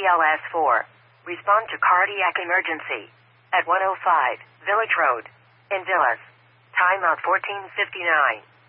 BLS-4. Respond to cardiac emergency. At 105 Village Road. In Villas. Time of 14:59.